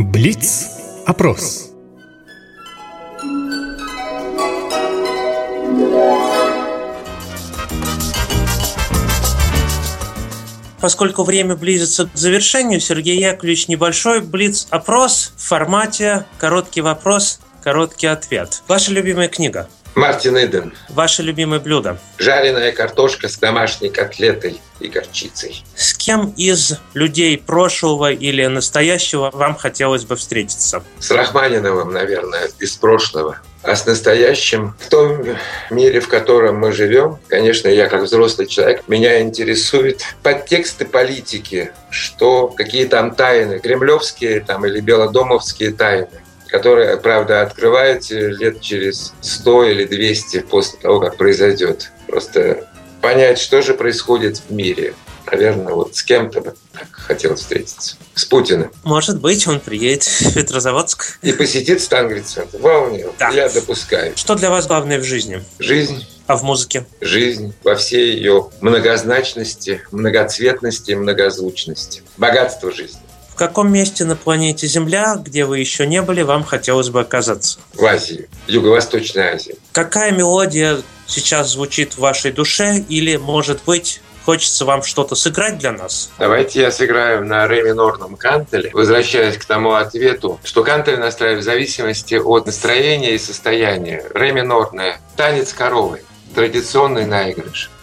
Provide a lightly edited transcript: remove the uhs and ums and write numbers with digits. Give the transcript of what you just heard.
Блиц-опрос. Поскольку время близится к завершению, Сергей Яковлевич, небольшой блиц-опрос в формате «Короткий вопрос, короткий ответ». Ваша любимая книга? Мартин Иден. Ваше любимое блюдо? Жареная картошка с домашней котлетой и горчицей. С кем из людей прошлого или настоящего вам хотелось бы встретиться? С Рахманиновым, наверное, из прошлого. А с настоящим, в том мире, в котором мы живем, конечно, я как взрослый человек, меня интересуют подтексты политики, что какие там тайны, кремлевские там, или белодомовские тайны, которые, правда, открываете лет через 100 или 200 после того, как произойдет. Просто понять, что же происходит в мире. Наверное, вот с кем-то бы хотел встретиться. С Путиным. Может быть, он приедет в Петрозаводск. И посетит Стангрид-центр. Вполне. Да. Я допускаю. Что для вас главное в жизни? Жизнь. А в музыке? Жизнь во всей ее многозначности, многоцветности, многозвучности. Богатство жизни. В каком месте на планете Земля, где вы еще не были, вам хотелось бы оказаться? В Азии, в Юго-Восточной Азии. Какая мелодия сейчас звучит в вашей душе? Или, может быть, хочется вам что-то сыграть для нас? Давайте я сыграю на ре минорном кантеле, возвращаясь к тому ответу, что кантель настраивает в зависимости от настроения и состояния. Ре минорное. Танец коровы. Традиционный наигрыш.